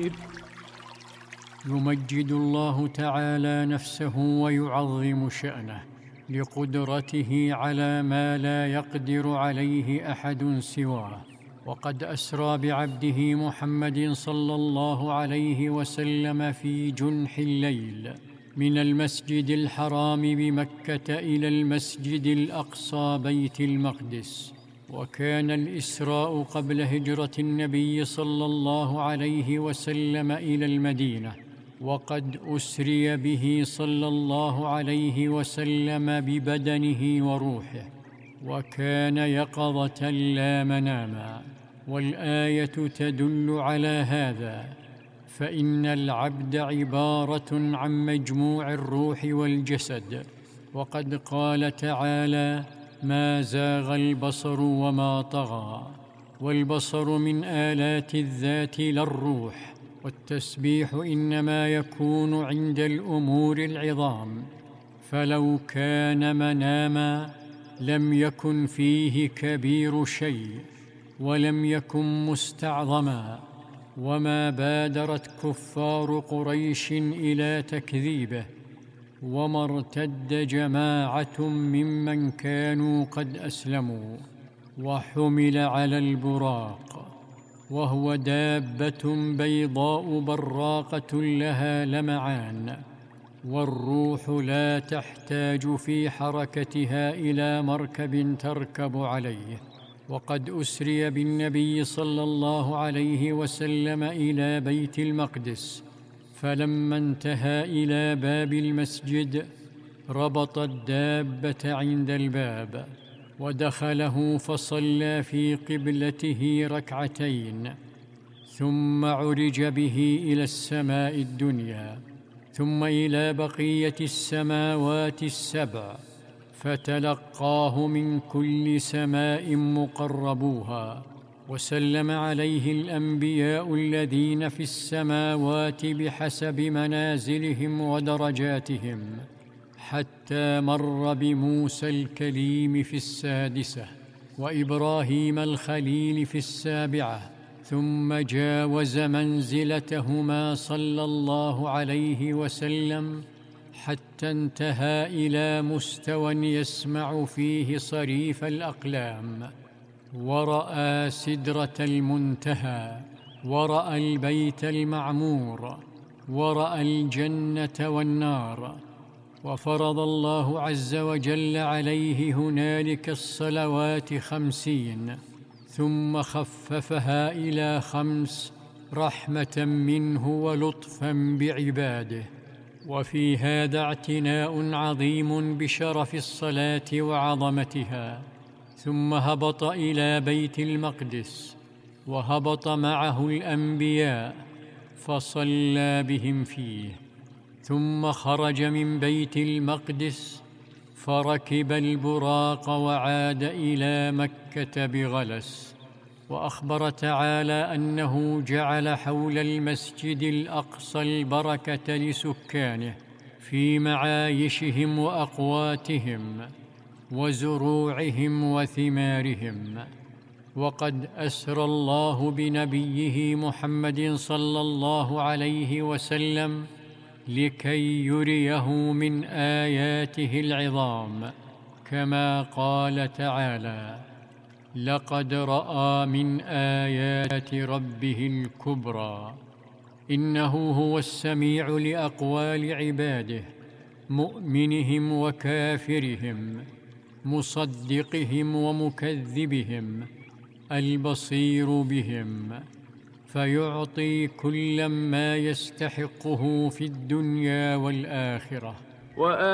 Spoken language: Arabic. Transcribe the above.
المسجد يمجد الله تعالى نفسه ويعظم شأنه لقدرته على ما لا يقدر عليه أحد سواه. وقد أسرى بعبده محمد صلى الله عليه وسلم في جنح الليل من المسجد الحرام بمكة إلى المسجد الأقصى بيت المقدس. وكان الإسراء قبل هجرة النبي صلى الله عليه وسلم إلى المدينة، وقد أسري به صلى الله عليه وسلم ببدنه وروحه، وكان يقظة لا مناما. والآية تدل على هذا، فإن العبد عبارة عن مجموع الروح والجسد. وقد قال تعالى: ما زاغ البصر وما طغى. والبصر من آلات الذات لا الروح. والتسبيح إنما يكون عند الأمور العظام، فلو كان مناما لم يكن فيه كبير شيء ولم يكن مستعظما. وما بادرت كفار قريش إلى تكذيبه، وما ارتد جماعة ممن كانوا قد أسلموا. وحمل على البراق، وهو دابة بيضاء براقة لها لمعان، والروح لا تحتاج في حركتها إلى مركب تركب عليه. وقد أسري بالنبي صلى الله عليه وسلم إلى بيت المقدس، فلما انتهى إلى باب المسجد ربط الدابة عند الباب، ودخله فصلى في قبلته ركعتين، ثم عرج به إلى السماء الدنيا، ثم إلى بقية السماوات السبع، فتلقاه من كل سماء مقربوها. وسلم عليه الأنبياء الذين في السماوات بحسب منازلهم ودرجاتهم، حتى مر بموسى الكليم في السادسة، وإبراهيم الخليل في السابعة، ثم جاوز منزلتهما صلى الله عليه وسلم حتى انتهى إلى مستوى يسمع فيه صريف الأقلام، ورأى سدرة المنتهى، ورأى البيت المعمور، ورأى الجنة والنار. وفرض الله عز وجل عليه هنالك الصلوات 50، ثم خففها إلى 5 رحمة منه ولطفا بعباده. وفي هذا اعتناء عظيم بشرف الصلاة وعظمتها. ثم هبط إلى بيت المقدس، وهبط معه الأنبياء فصلى بهم فيه، ثم خرج من بيت المقدس فركب البراق وعاد إلى مكة بغلس. وأخبر تعالى أنه جعل حول المسجد الأقصى البركة لسكانه في معايشهم وأقواتهم وزروعهم وثمارهم. وقد أسرى الله بنبيه محمد صلى الله عليه وسلم لكي يريه من آياته العظام، كما قال تعالى: لقد رأى من آيات ربه الكبرى. إنه هو السميع لأقوال عباده، مؤمنهم وكافرهم، مصدقهم ومكذبهم، البصير بهم، فيعطي كلا ما يستحقه في الدنيا والآخرة.